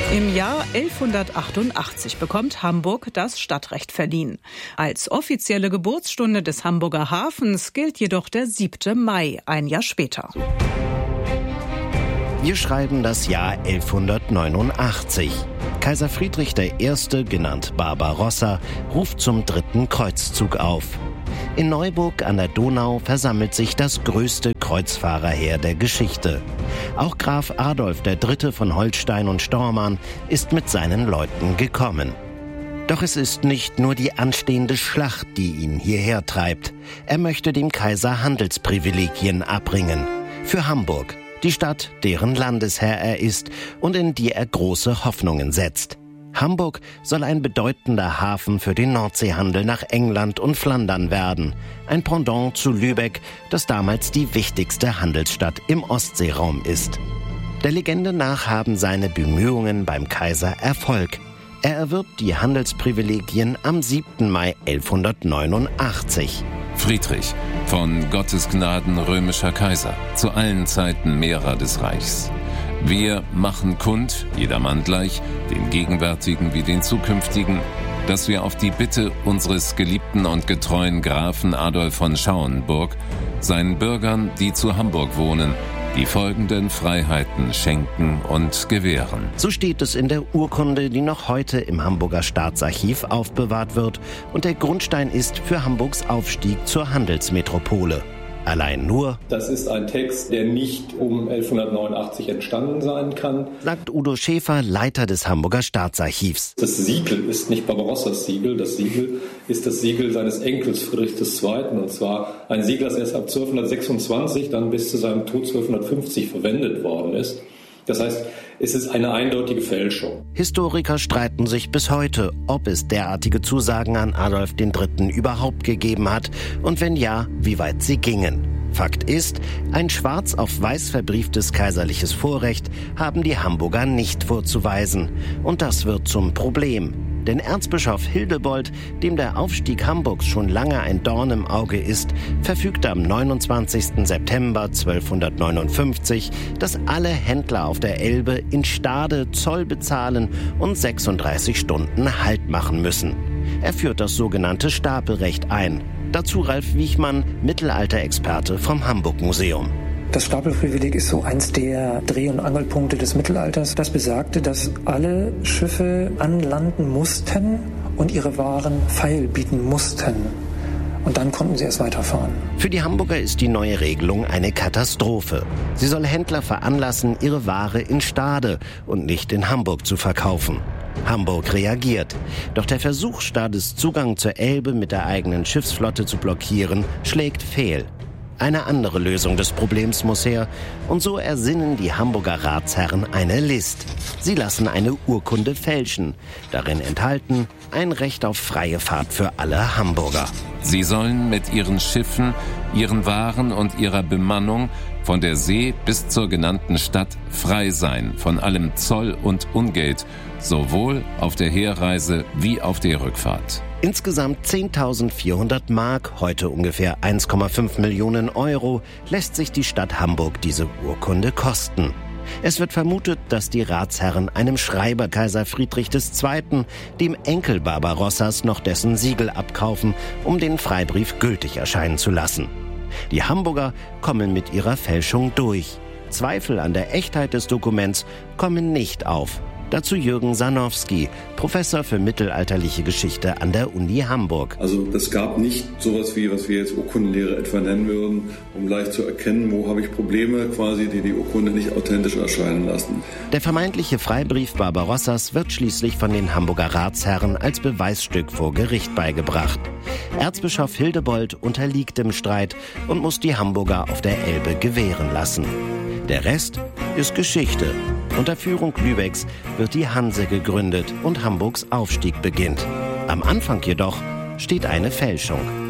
Im Jahr 1188 bekommt Hamburg das Stadtrecht verliehen. Als offizielle Geburtsstunde des Hamburger Hafens gilt jedoch der 7. Mai, ein Jahr später. Wir schreiben das Jahr 1189. Kaiser Friedrich I., genannt Barbarossa, ruft zum 3. Kreuzzug auf. In Neuburg an der Donau versammelt sich das größte Kreuzfahrerheer der Geschichte. Auch Graf Adolf III. Von Holstein und Stormarn ist mit seinen Leuten gekommen. Doch es ist nicht nur die anstehende Schlacht, die ihn hierher treibt. Er möchte dem Kaiser Handelsprivilegien abringen. Für Hamburg, die Stadt, deren Landesherr er ist und in die er große Hoffnungen setzt. Hamburg soll ein bedeutender Hafen für den Nordseehandel nach England und Flandern werden. Ein Pendant zu Lübeck, das damals die wichtigste Handelsstadt im Ostseeraum ist. Der Legende nach haben seine Bemühungen beim Kaiser Erfolg. Er erwirbt die Handelsprivilegien am 7. Mai 1189. Friedrich, von Gottes Gnaden römischer Kaiser, zu allen Zeiten Mehrer des Reichs. Wir machen kund, jedermann gleich, den gegenwärtigen wie den zukünftigen, dass wir auf die Bitte unseres geliebten und getreuen Grafen Adolf von Schauenburg seinen Bürgern, die zu Hamburg wohnen, die folgenden Freiheiten schenken und gewähren. So steht es in der Urkunde, die noch heute im Hamburger Staatsarchiv aufbewahrt wird und der Grundstein ist für Hamburgs Aufstieg zur Handelsmetropole. Allein nur: Das ist ein Text, der nicht um 1189 entstanden sein kann, sagt Udo Schäfer, Leiter des Hamburger Staatsarchivs. Das Siegel ist nicht Barbarossas Siegel, das Siegel ist das Siegel seines Enkels Friedrich II. Und zwar ein Siegel, das erst ab 1226, dann bis zu seinem Tod 1250 verwendet worden ist. Das heißt, es ist eine eindeutige Fälschung. Historiker streiten sich bis heute, ob es derartige Zusagen an Adolf III. Überhaupt gegeben hat und wenn ja, wie weit sie gingen. Fakt ist, ein schwarz auf weiß verbrieftes kaiserliches Vorrecht haben die Hamburger nicht vorzuweisen. Und das wird zum Problem. Denn Erzbischof Hildebold, dem der Aufstieg Hamburgs schon lange ein Dorn im Auge ist, verfügte am 29. September 1259, dass alle Händler auf der Elbe in Stade Zoll bezahlen und 36 Stunden Halt machen müssen. Er führt das sogenannte Stapelrecht ein. Dazu Ralf Wiechmann, Mittelalterexperte vom Hamburg-Museum. Das Stapelprivileg ist so eins der Dreh- und Angelpunkte des Mittelalters. Das besagte, dass alle Schiffe anlanden mussten und ihre Waren feilbieten mussten. Und dann konnten sie erst weiterfahren. Für die Hamburger ist die neue Regelung eine Katastrophe. Sie soll Händler veranlassen, ihre Ware in Stade und nicht in Hamburg zu verkaufen. Hamburg reagiert. Doch der Versuch, Stades Zugang zur Elbe mit der eigenen Schiffsflotte zu blockieren, schlägt fehl. Eine andere Lösung des Problems muss her. Und so ersinnen die Hamburger Ratsherren eine List. Sie lassen eine Urkunde fälschen. Darin enthalten ein Recht auf freie Fahrt für alle Hamburger. Sie sollen mit ihren Schiffen, ihren Waren und ihrer Bemannung von der See bis zur genannten Stadt frei sein von allem Zoll und Ungeld, sowohl auf der Herreise wie auf der Rückfahrt. Insgesamt 10.400 Mark, heute ungefähr 1,5 Millionen Euro, lässt sich die Stadt Hamburg diese Urkunde kosten. Es wird vermutet, dass die Ratsherren einem Schreiber Kaiser Friedrich II., dem Enkel Barbarossas, noch dessen Siegel abkaufen, um den Freibrief gültig erscheinen zu lassen. Die Hamburger kommen mit ihrer Fälschung durch. Zweifel an der Echtheit des Dokuments kommen nicht auf. Dazu Jürgen Sanowski, Professor für mittelalterliche Geschichte an der Uni Hamburg. Also es gab nicht sowas wie, was wir jetzt Urkundenlehre etwa nennen würden, um leicht zu erkennen, wo habe ich Probleme quasi, die Urkunde nicht authentisch erscheinen lassen. Der vermeintliche Freibrief Barbarossas wird schließlich von den Hamburger Ratsherren als Beweisstück vor Gericht beigebracht. Erzbischof Hildebold unterliegt dem Streit und muss die Hamburger auf der Elbe gewähren lassen. Der Rest ist Geschichte. Unter Führung Lübecks wird die Hanse gegründet und Hamburgs Aufstieg beginnt. Am Anfang jedoch steht eine Fälschung.